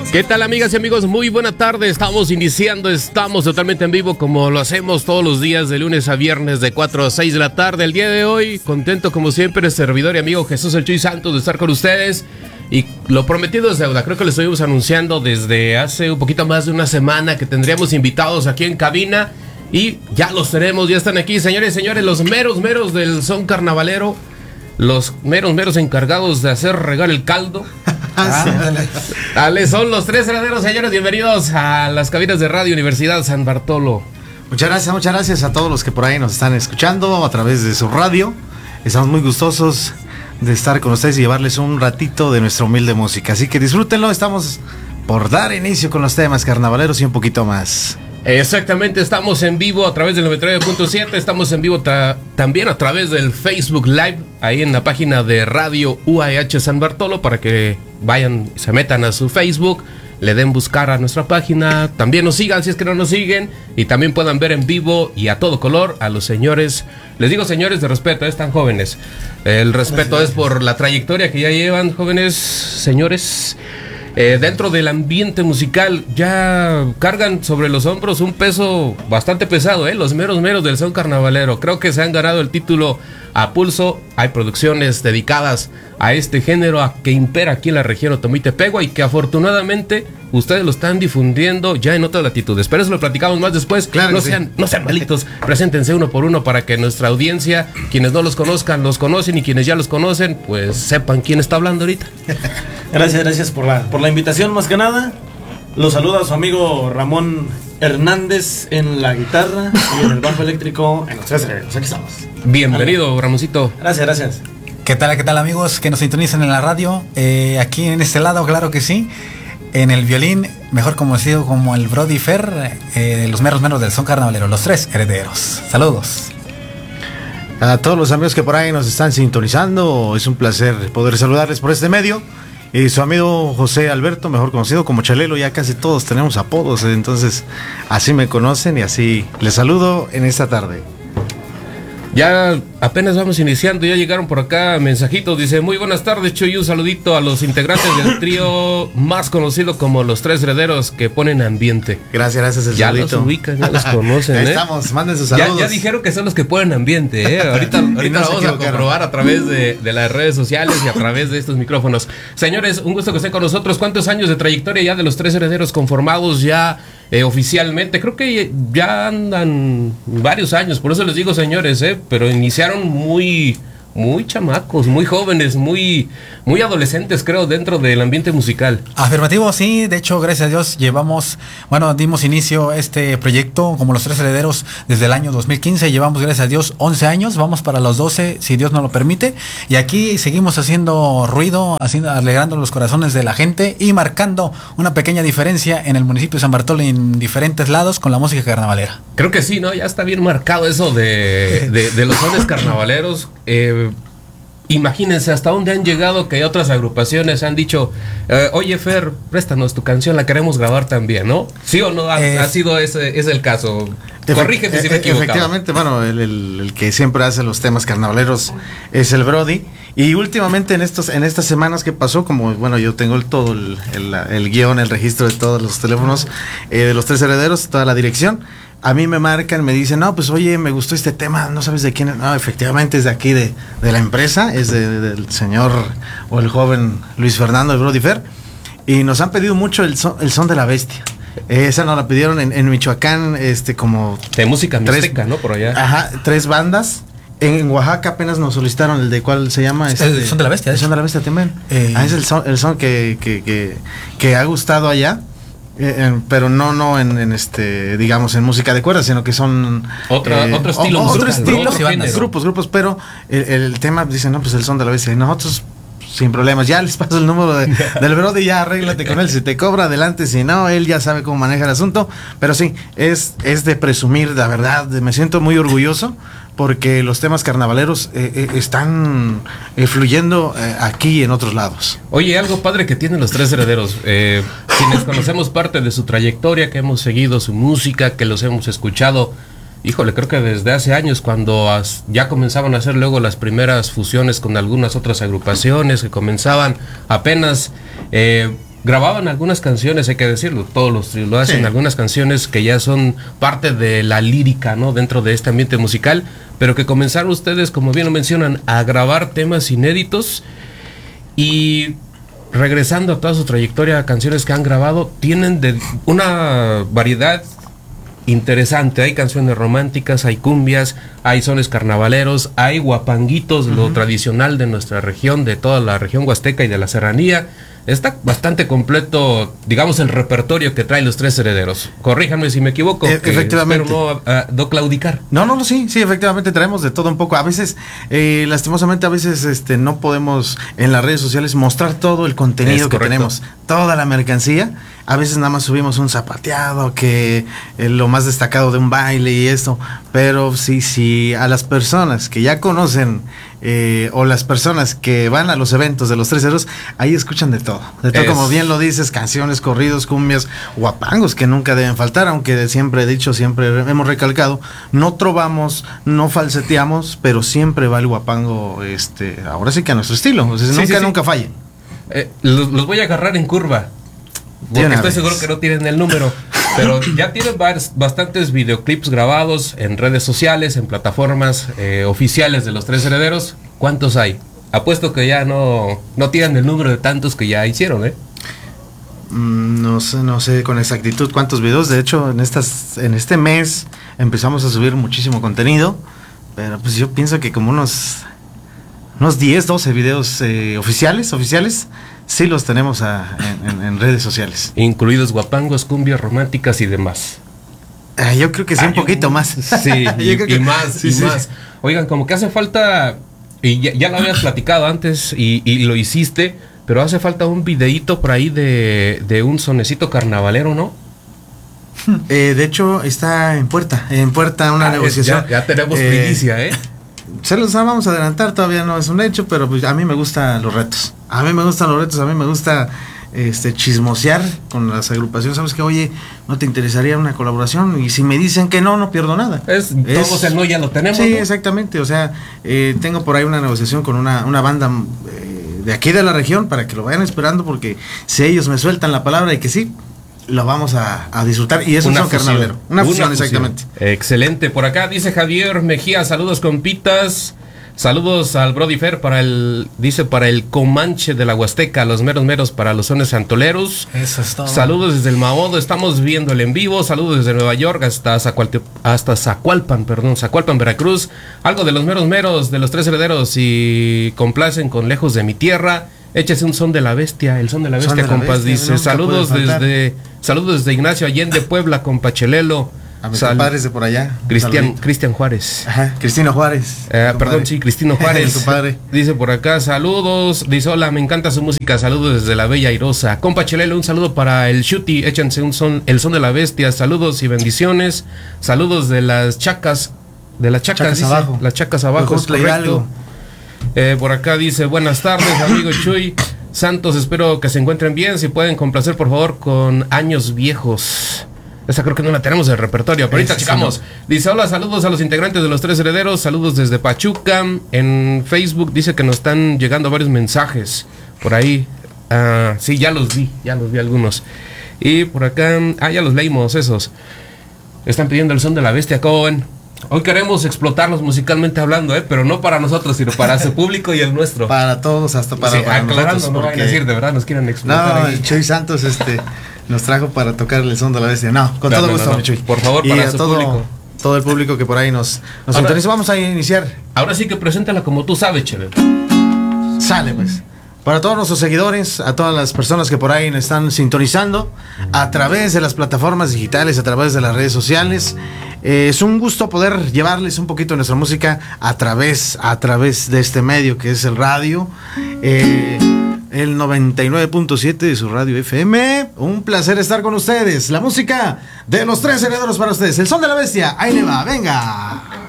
¿Qué tal, amigas y amigos? Muy buena tarde, estamos iniciando, estamos totalmente en vivo como lo hacemos todos los días de lunes a viernes de 4 a 6 de la tarde. El día de hoy, contento como siempre, servidor y amigo Jesús El Chuy Santos de estar con ustedes. Y lo prometido es deuda, creo que lo estuvimos anunciando desde hace un poquito más de una semana que tendríamos invitados aquí en cabina. Y ya los tenemos, ya están aquí, señores y señores, los meros del son carnavalero. Los meros encargados de hacer regar el caldo. Dale, son los tres herederos, señores. Bienvenidos a las cabinas de Radio Universidad San Bartolo. Muchas gracias a todos los que por ahí nos están escuchando a través de su radio. Estamos muy gustosos de estar con ustedes y llevarles un ratito de nuestra humilde música. Así que disfrútenlo, estamos por dar inicio con los temas carnavaleros y un poquito más. Exactamente, estamos en vivo a través del 99.7, estamos en vivo también a través del Facebook Live, ahí en la página de Radio UAH San Bartolo, para que vayan, se metan a su Facebook, le den buscar a nuestra página, también nos sigan si es que no nos siguen, y también puedan ver en vivo y a todo color a los señores, les digo señores de respeto, están jóvenes, el respeto es por la trayectoria que ya llevan, jóvenes señores. Dentro del ambiente musical ya cargan sobre los hombros un peso bastante pesado, los meros del son carnavalero. Creo que se han ganado el título a pulso. Hay producciones dedicadas a este género que impera aquí en la región Otomí-Tepegua y que afortunadamente ustedes lo están difundiendo ya en otras latitudes. Pero eso lo platicamos más después. Claro, no sean malitos, preséntense uno por uno para que nuestra audiencia, quienes no los conozcan, los conocen, y quienes ya los conocen, pues sepan quién está hablando ahorita. Gracias por la invitación, más que nada. Los saluda su amigo Ramón Hernández en la guitarra y en el bajo eléctrico en los tres herederos. Aquí estamos. Bienvenido, Ramoncito. Gracias. ¿Qué tal amigos que nos sintonizan en la radio? Aquí en este lado, claro que sí. En el violín, mejor conocido como el Brody Fer, los meros del son carnavalero, los tres herederos. Saludos. A todos los amigos que por ahí nos están sintonizando, es un placer poder saludarles por este medio. Y su amigo José Alberto, mejor conocido como Chalelo, ya casi todos tenemos apodos, entonces así me conocen y así les saludo en esta tarde. Ya apenas vamos iniciando, ya llegaron por acá mensajitos, dice: muy buenas tardes, Chuy, un saludito a los integrantes del trío más conocido como los tres herederos que ponen ambiente. Gracias, el ya saludito. Los ubican, ya los conocen. Ahí estamos, manden sus saludos. Ya dijeron que son los que ponen ambiente, ahorita no lo vamos a comprobar a través de las redes sociales y a través de estos micrófonos. Señores, un gusto que estén con nosotros. ¿Cuántos años de trayectoria ya de los tres herederos conformados ya oficialmente? Creo que ya andan varios años, por eso les digo señores, pero iniciaron muy chamacos, muy jóvenes, muy adolescentes, creo, dentro del ambiente musical. Afirmativo, sí, de hecho, gracias a Dios dimos inicio a este proyecto como los tres herederos desde el año 2015, llevamos, gracias a Dios, 11 años, vamos para los 12, si Dios nos lo permite, y aquí seguimos haciendo ruido, alegrando los corazones de la gente y marcando una pequeña diferencia en el municipio de San Bartolo en diferentes lados con la música carnavalera. Creo que sí, ¿no? Ya está bien marcado eso de los sones carnavaleros. Imagínense hasta dónde han llegado, que hay otras agrupaciones han dicho, oye Fer, préstanos tu canción, la queremos grabar también, ¿no? ¿Sí o no ha sido ese el caso? Corrígeme si me equivoco. Efectivamente, bueno, el que siempre hace los temas carnavaleros es el Brody. Y últimamente en estas semanas que pasó, como bueno, yo tengo el guión, el registro de todos los teléfonos de los tres herederos, toda la dirección. A mí me marcan, me dicen, no, pues oye, me gustó este tema, no sabes de quién es. No, efectivamente es de aquí, de la empresa, es del señor o el joven Luis Fernando de Brody Fer. Y nos han pedido mucho el son de la bestia. Esa nos la pidieron en Michoacán, como... De música mixteca, ¿no? Por allá. Ajá, 3 bandas. En Oaxaca apenas nos solicitaron el de cuál se llama. El son de la bestia. El son de la bestia también. Es el son que ha gustado allá. Pero no en digamos en música de cuerdas, sino que son otro estilo, grupos, pero el tema dice, no, pues el son de la bestia, y nosotros sin problemas, ya les paso el número del Brody, ya arréglate con él, si te cobra adelante, si no, él ya sabe cómo maneja el asunto, pero sí, es de presumir, la verdad, me siento muy orgulloso porque los temas carnavaleros están fluyendo aquí y en otros lados. Oye, algo padre que tienen los tres herederos, quienes conocemos parte de su trayectoria, que hemos seguido su música, que los hemos escuchado, híjole, creo que desde hace años, cuando ya comenzaban a hacer luego las primeras fusiones con algunas otras agrupaciones que comenzaban apenas grababan algunas canciones, hay que decirlo, todos los tríos lo hacen, Sí. algunas canciones que ya son parte de la lírica, ¿no? Dentro de este ambiente musical, pero que comenzaron ustedes, como bien lo mencionan, a grabar temas inéditos y regresando a toda su trayectoria, canciones que han grabado, tienen de una variedad interesante. Hay canciones románticas, hay cumbias, hay sones carnavaleros, hay guapanguitos, lo tradicional de nuestra región, de toda la región huasteca y de la serranía. Está bastante completo, digamos, el repertorio que traen los Tres Herederos. Corríjanme si me equivoco. Efectivamente. Espero no claudicar. No, sí, efectivamente traemos de todo un poco. A veces, lastimosamente, a veces no podemos en las redes sociales mostrar todo el contenido Es que correcto. tenemos, toda la mercancía. A veces nada más subimos un zapateado, que lo más destacado de un baile y esto. Pero sí, a las personas que ya conocen o las personas que van a los eventos de los Tres Herederos, ahí escuchan de todo. De todo, como bien lo dices, canciones, corridos, cumbias, guapangos que nunca deben faltar, aunque siempre he dicho, siempre hemos recalcado, no trovamos, no falseteamos, pero siempre va el guapango, ahora sí que a nuestro estilo, o sea, Sí, nunca sí. falle. Los voy a agarrar en curva. De Porque una estoy vez. seguro que no tienen el número. Pero ya tienen bastantes videoclips grabados en redes sociales, en plataformas oficiales de los Tres Herederos. ¿Cuántos hay? Apuesto que ya no tienen el número de tantos que ya hicieron, ¿eh? No sé con exactitud cuántos videos. De hecho, en este mes empezamos a subir muchísimo contenido. Pero pues yo pienso que como unos 10, 12 videos oficiales. Sí los tenemos en redes sociales. Incluidos guapangos, cumbias románticas y demás. Yo creo que sí, un poquito más. Sí, Yo creo que- y más, sí, y sí. más. Oigan, como que hace falta, y ya lo habías platicado antes y lo hiciste, pero hace falta un videíto por ahí de un sonecito carnavalero, ¿no? De hecho, está en puerta una negociación. Ya tenemos primicia, ¿eh? Se los vamos a adelantar, todavía no es un hecho, pero pues a mí me gustan los retos. A mí me gusta chismosear con las agrupaciones. ¿Sabes qué? Oye, ¿no te interesaría una colaboración? Y si me dicen que no pierdo nada. Todos el no ya lo tenemos, Sí, ¿no? exactamente. O sea, tengo por ahí una negociación con una banda de aquí de la región para que lo vayan esperando, porque si ellos me sueltan la palabra y que sí, lo vamos a disfrutar. Y es un son carnavalero. Una fusión, exactamente. Excelente. Por acá dice Javier Mejía, saludos compitas. Saludos al Brody Fer para el Comanche de la Huasteca, los meros para los sones santoleros. Eso es todo. Saludos desde el Maodo, estamos viendo el en vivo. Saludos desde Nueva York hasta Zacualpan, Veracruz. Algo de los meros de los Tres Herederos y complacen con Lejos de mi tierra. Échese un son de la bestia, el son de la bestia, compas. Dice, saludos desde Ignacio Allende, Puebla, compa Chelelo. A mis compadres de por allá. Cristian Juárez. Ajá, Cristino Juárez. Perdón, sí, Cristino Juárez. Tu padre. Dice por acá, saludos. Dice, hola, me encanta su música. Saludos desde la Bella Airosa. Compa Chelelo, un saludo para el Shuti. Échense el son de la bestia. Saludos y bendiciones. Saludos de las chacas. De las chacas, Chacas dice. abajo. Las chacas abajo, es Jojutla correcto. Por acá dice, buenas tardes, amigo Chuy. Santos, espero que se encuentren bien. Si pueden complacer, por favor, con Años Viejos. Esa creo que no la tenemos en el repertorio, pero ahorita checamos. Dice, hola, saludos a los integrantes de los Tres Herederos, saludos desde Pachuca. En Facebook dice que nos están llegando varios mensajes por ahí. Sí, ya los vi algunos. Y por acá, ya los leímos esos. Están pidiendo el son de la bestia, Cohen. Hoy queremos explotarlos musicalmente hablando, pero no para nosotros, sino para su público y el nuestro. Para todos, hasta para aclarando, nosotros. no vayan a decir, de verdad nos quieren explotar. No, ahí. el Chuy Santos nos trajo para tocar el son de la bestia. No, con todo gusto, mi Chuy. Por favor, y para a su público. todo el público que por ahí nos Ahora- sintoniza. Vamos a iniciar. Ahora sí que preséntala como tú sabes, Chelel. Sale, pues. Para todos nuestros seguidores, a todas las personas que por ahí nos están sintonizando a través de las plataformas digitales, a través de las redes sociales, es un gusto poder llevarles un poquito de nuestra música a través de este medio que es el radio, el 99.7 de su radio FM. Un placer estar con ustedes. La música de los Tres Herederos para ustedes. El son de la bestia. Ahí le va, venga.